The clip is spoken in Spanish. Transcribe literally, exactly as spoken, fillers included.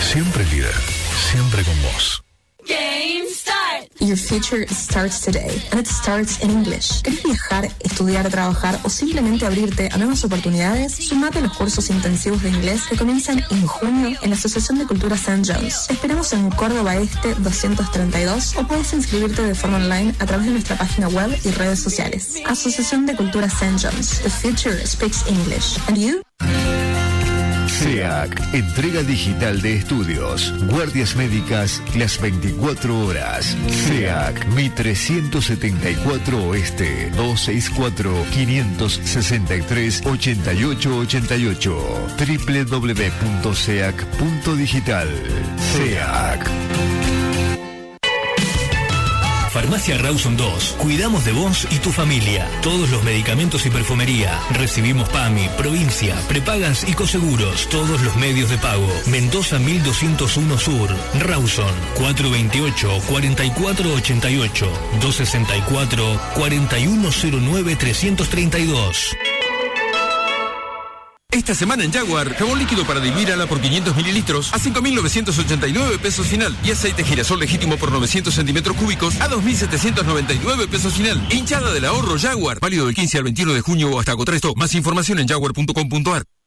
Siempre líder, siempre con vos. Game Start. Your future starts today, and it starts in English. ¿Querés viajar, estudiar, trabajar o simplemente abrirte a nuevas oportunidades? Sumate a los cursos intensivos de inglés que comienzan en junio en la Asociación de Cultura Saint John's. Te esperamos en Córdoba Este doscientos treinta y dos o puedes inscribirte de forma online a través de nuestra página web y redes sociales. Asociación de Cultura Saint John's. The future speaks English. And you? SEAC, entrega digital de estudios, guardias médicas las veinticuatro horas. SEAC, Mi trescientos setenta y cuatro Oeste, dos seis cuatro, cinco seis tres, ocho ocho ocho ocho, doble u doble u doble u punto seac punto digital. SEAC. Farmacia Rawson dos. Cuidamos de vos y tu familia. Todos los medicamentos y perfumería. Recibimos PAMI, provincia, prepagas y coseguros. Todos los medios de pago. Mendoza mil doscientos uno Sur. Rawson cuatro veintiocho, cuarenta y cuatro ochenta y ocho, dos sesenta y cuatro, cuarenta y uno cero nueve, trescientos treinta y dos. Esta semana en Jaguar, jabón líquido para diluir ala por quinientos mililitros a cinco mil novecientos ochenta y nueve pesos final y aceite girasol legítimo por novecientos centímetros cúbicos a dos mil setecientos noventa y nueve pesos final. Hinchada del ahorro Jaguar, válido del quince al veintiuno de junio o hasta agotar stock. Más información en jaguar punto com punto ar.